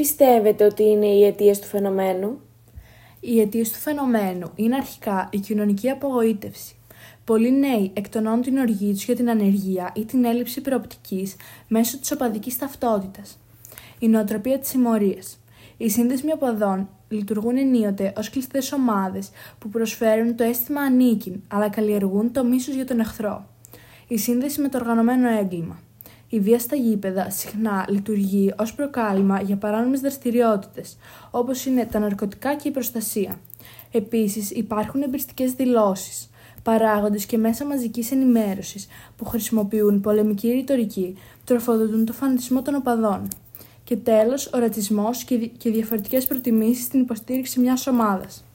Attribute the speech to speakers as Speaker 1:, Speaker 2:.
Speaker 1: πιστεύετε ότι είναι οι αιτίες του φαινομένου?
Speaker 2: Οι αιτίες του φαινομένου είναι αρχικά η κοινωνική απογοήτευση. Πολλοί νέοι εκτονώνουν την οργή τους για την ανεργία ή την έλλειψη προοπτικής μέσω της οπαδικής ταυτότητας. Η νοοτροπία της συμμορίας. Οι σύνδεσμοι οπαδών λειτουργούν ενίοτε ως κλειστές ομάδες που προσφέρουν το αίσθημα ανήκειν, αλλά καλλιεργούν το μίσος για τον εχθρό. Η σύνδεση με το οργανωμένο έγκλημα. Η βία στα γήπεδα συχνά λειτουργεί ως προκάλημα για παράνομες δραστηριότητες, όπως είναι τα ναρκωτικά και η προστασία. Επίσης, υπάρχουν εμπειριστικές δηλώσεις, παράγοντες και μέσα μαζικής ενημέρωσης που χρησιμοποιούν πολεμική ρητορική, τροφοδοτούν το φανατισμό των οπαδών. Και τέλος, ο ρατσισμός και διαφορετικές προτιμήσεις στην υποστήριξη μιας ομάδας.